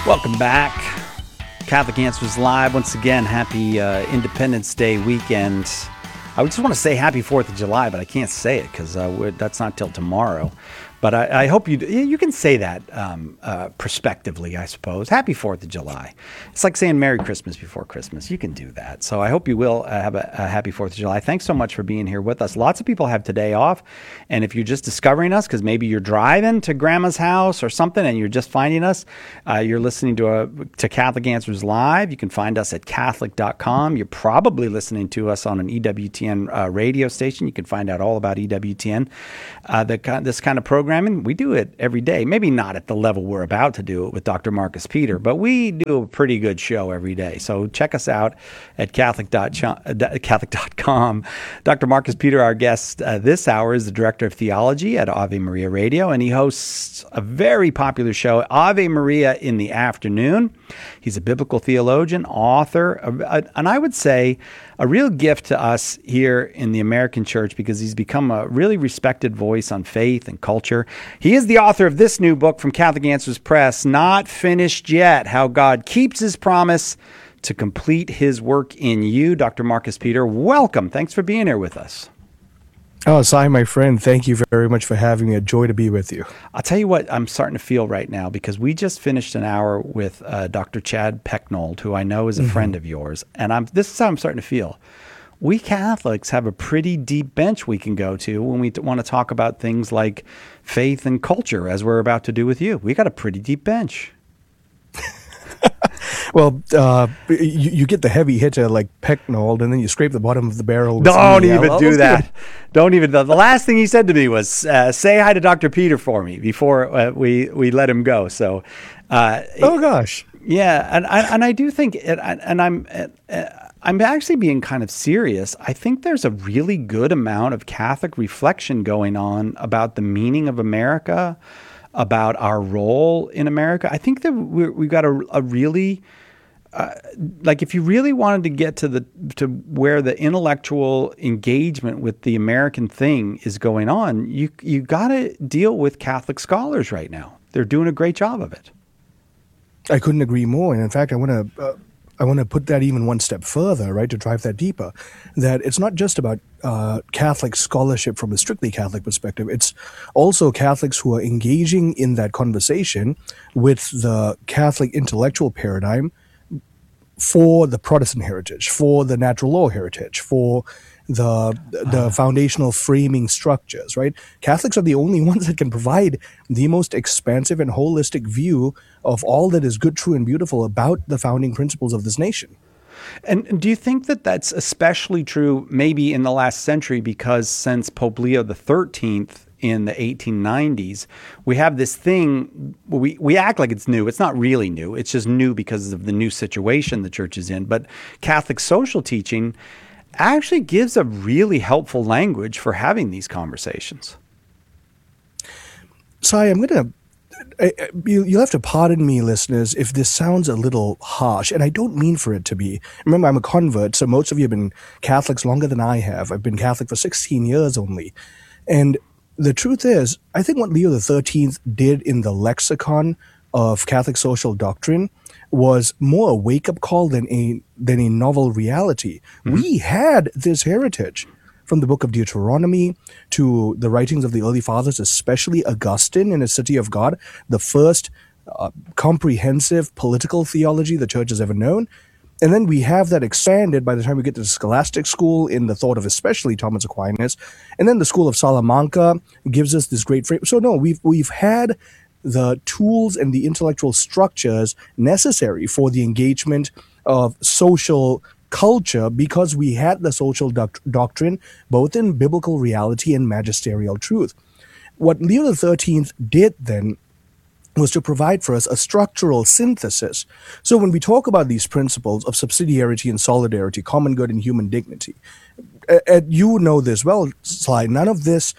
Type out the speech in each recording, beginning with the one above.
Welcome back. Catholic Answers Live. Once again, happy Independence Day weekend. I just want to say happy 4th of July, but I can't say it because that's not till tomorrow. But I hope you can say that prospectively, I suppose. Happy 4th of July. It's like saying Merry Christmas before Christmas. You can do that. So I hope you will have a happy 4th of July. Thanks so much for being here with us. Lots of people have today off. And if you're just discovering us, because maybe you're driving to grandma's house or something and you're just finding us, you're listening to Catholic Answers Live. You can find us at Catholic.com. You're probably listening to us on an EWTN radio station. You can find out all about EWTN. This kind of programming, we do it every day. Maybe not at the level we're about to do it with Dr. Marcus Peter, but we do a pretty good show every day. So check us out at Catholic.com. Dr. Marcus Peter, our guest this hour, is the Director of Theology at Ave Maria Radio, and he hosts a very popular show, Ave Maria in the Afternoon. He's a biblical theologian, author, and I would say a real gift to us here in the American church because he's become a really respected voice on faith and culture. He is the author of this new book from Catholic Answers Press, Not Finished Yet, How God Keeps His Promise to Complete His Work in You. Dr. Marcus Peter, welcome. Thanks for being here with us. Oh, Sai, my friend, thank you very much for having me. A joy to be with you. I'll tell you what I'm starting to feel right now because we just finished an hour with Dr. Chad Pecknold, who I know is a friend of yours. And this is how I'm starting to feel. We Catholics have a pretty deep bench we can go to when we want to talk about things like faith and culture, as we're about to do with you. We got a pretty deep bench. Well, you get the heavy hitter like Pecknold, and then you scrape the bottom of the barrel. Don't even do that. Don't even. The last thing he said to me was, "Say hi to Dr. Peter for me," before we let him go. So, oh gosh, yeah, and I do think, and I'm actually being kind of serious. I think there's a really good amount of Catholic reflection going on about the meaning of America, about our role in America. I think that we've got a really, like if you really wanted to get to where the intellectual engagement with the American thing is going on, you got to deal with Catholic scholars right now. They're doing a great job of it. I couldn't agree more. And in fact, I want to put that even one step further, right, to drive that deeper, that it's not just about Catholic scholarship from a strictly Catholic perspective. It's also Catholics who are engaging in that conversation with the Catholic intellectual paradigm for the Protestant heritage, for the natural law heritage, for the foundational framing structures, right? Catholics are the only ones that can provide the most expansive and holistic view of all that is good, true, and beautiful about the founding principles of this nation. And do you think that that's especially true maybe in the last century because since Pope Leo XIII in the 1890s, we have this thing, we act like it's new. It's not really new. It's just new because of the new situation the church is in. But Catholic social teaching actually gives a really helpful language for having these conversations. Sai, you'll have to pardon me, listeners, if this sounds a little harsh, and I don't mean for it to be. Remember, I'm a convert, so most of you have been Catholics longer than I have. I've been Catholic for 16 years only. And the truth is, I think what Leo XIII did in the lexicon of Catholic social doctrine was more a wake-up call than a novel reality. Mm-hmm. We had this heritage from the book of Deuteronomy to the writings of the early fathers, especially Augustine in A City of God, the first comprehensive political theology the church has ever known. And then we have that expanded by the time we get to the scholastic school in the thought of especially Thomas Aquinas. And then the school of Salamanca gives us this great frame. So no, we've had the tools and the intellectual structures necessary for the engagement of social culture because we had the social doctrine both in biblical reality and magisterial truth. What Leo XIII did then was to provide for us a structural synthesis. So when we talk about these principles of subsidiarity and solidarity, common good and human dignity, you know this well, Sai, none of this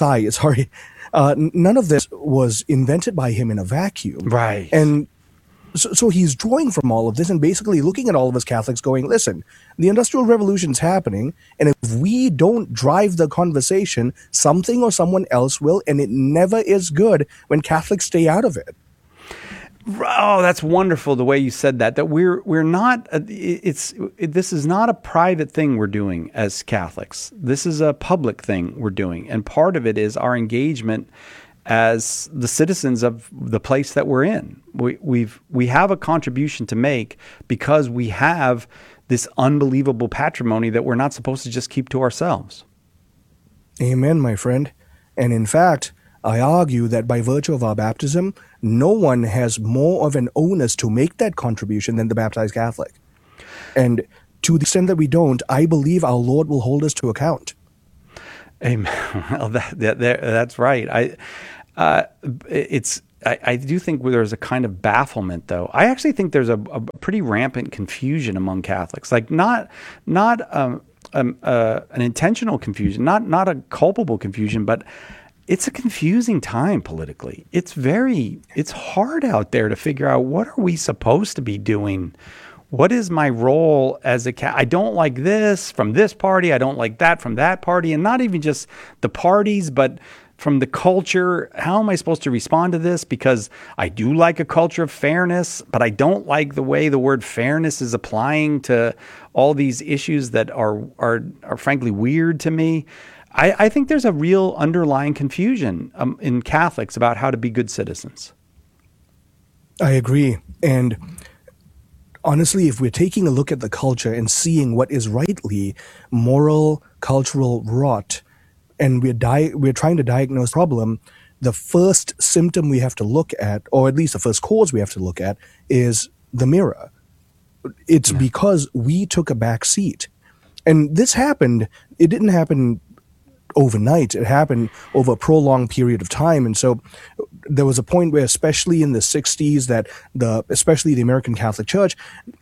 was invented by him in a vacuum. Right. And so he's drawing from all of this and basically looking at all of us Catholics going, listen, the Industrial Revolution's happening, and if we don't drive the conversation, something or someone else will, and it never is good when Catholics stay out of it. Oh, that's wonderful the way you said that. That we're not. This is not a private thing we're doing as Catholics. This is a public thing we're doing, and part of it is our engagement as the citizens of the place that we're in. We have a contribution to make because we have this unbelievable patrimony that we're not supposed to just keep to ourselves. Amen, my friend. And in fact, I argue that by virtue of our baptism, no one has more of an onus to make that contribution than the baptized Catholic. And to the extent that we don't, I believe our Lord will hold us to account. Amen. Well, that's right. I do think there's a kind of bafflement, though. I actually think there's a pretty rampant confusion among Catholics, like not an intentional confusion, not a culpable confusion, but it's a confusing time politically. It's hard out there to figure out, what are we supposed to be doing? What is my role as a Catholic? I don't like this from this party. I don't like that from that party. And not even just the parties, but from the culture. How am I supposed to respond to this? Because I do like a culture of fairness, but I don't like the way the word fairness is applying to all these issues that are frankly weird to me. I think there's a real underlying confusion in Catholics about how to be good citizens. I agree. And honestly, if we're taking a look at the culture and seeing what is rightly moral, cultural rot, and we're trying to diagnose the problem, the first symptom we have to look at, or at least the first cause we have to look at, is the mirror. It's because we took a back seat. And this happened, it didn't happen overnight. It happened over a prolonged period of time. And so there was a point where, especially in the 60s, that especially the American Catholic Church,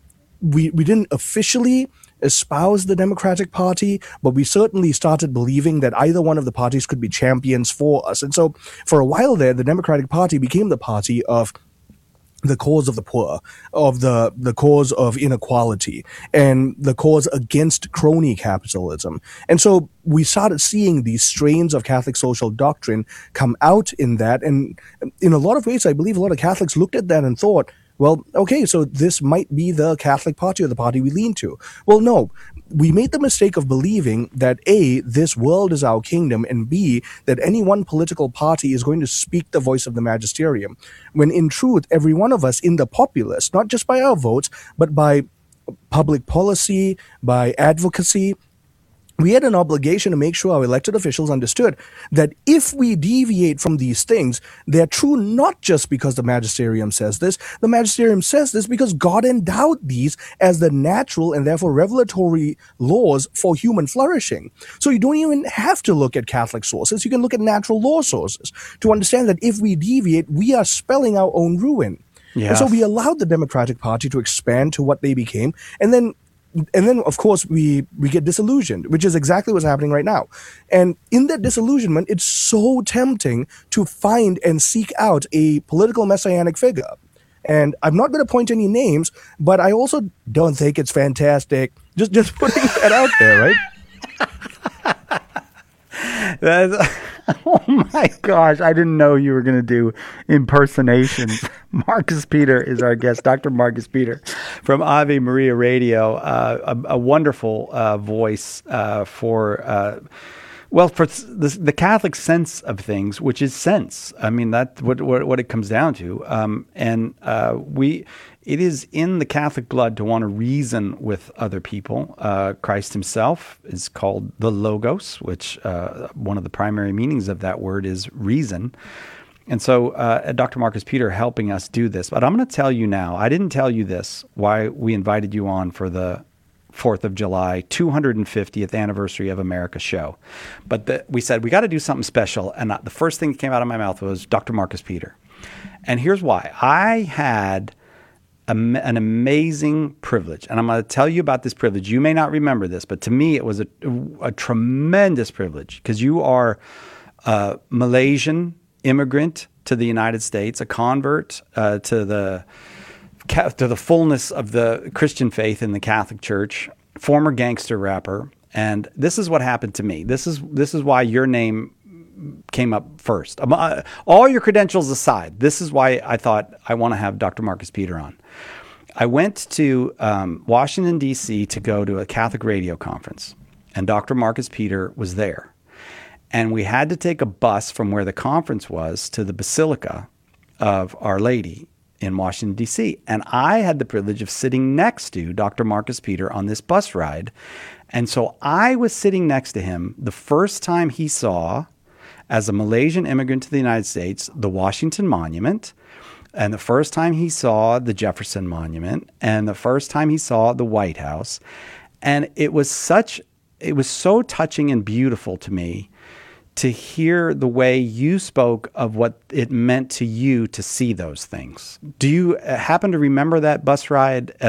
we didn't officially espouse the Democratic Party, but we certainly started believing that either one of the parties could be champions for us. And so for a while there, the Democratic Party became the party of the cause of the poor, of the cause of inequality, and the cause against crony capitalism. And so we started seeing these strains of Catholic social doctrine come out in that. And in a lot of ways, I believe a lot of Catholics looked at that and thought, well, okay, so this might be the Catholic party or the party we lean to. Well, no, we made the mistake of believing that A, this world is our kingdom, and B, that any one political party is going to speak the voice of the magisterium, when in truth, every one of us in the populace, not just by our votes, but by public policy, by advocacy, we had an obligation to make sure our elected officials understood that if we deviate from these things, they're true not just because the magisterium says this. The magisterium says this because God endowed these as the natural and therefore revelatory laws for human flourishing. So you don't even have to look at Catholic sources. You can look at natural law sources to understand that if we deviate, we are spelling our own ruin. Yes. And so we allowed the Democratic Party to expand to what they became, and then, of course, we get disillusioned, which is exactly what's happening right now. And in that disillusionment, it's so tempting to find and seek out a political messianic figure. And I'm not going to point any names, but I also don't think it's fantastic. Just putting that out there, right? Oh my gosh, I didn't know you were going to do impersonations. Marcus Peter is our guest, Dr. Marcus Peter from Ave Maria Radio, a wonderful voice for the Catholic sense of things, which is sense. I mean, that's what it comes down to. It is in the Catholic blood to want to reason with other people. Christ himself is called the Logos, which one of the primary meanings of that word is reason. And so Dr. Marcus Peter helping us do this. But I'm going to tell you now, I didn't tell you this, why we invited you on for the 4th of July, 250th anniversary of America show. But we said, we got to do something special. And the first thing that came out of my mouth was Dr. Marcus Peter. And here's why. I had an amazing privilege. And I'm going to tell you about this privilege. You may not remember this, but to me, it was a tremendous privilege, because you are a Malaysian immigrant to the United States, a convert to the fullness of the Christian faith in the Catholic Church, former gangster rapper. And this is what happened to me. This is why your name came up first. All your credentials aside, this is why I thought I want to have Dr. Marcus Peter on. I went to Washington, D.C. to go to a Catholic radio conference, and Dr. Marcus Peter was there. And we had to take a bus from where the conference was to the Basilica of Our Lady in Washington, D.C. And I had the privilege of sitting next to Dr. Marcus Peter on this bus ride. And so I was sitting next to him the first time he saw, as a Malaysian immigrant to the United States, the Washington Monument, and the first time he saw the Jefferson Monument, and the first time he saw the White House. And it was so touching and beautiful to me to hear the way you spoke of what it meant to you to see those things. Do you happen to remember that bus ride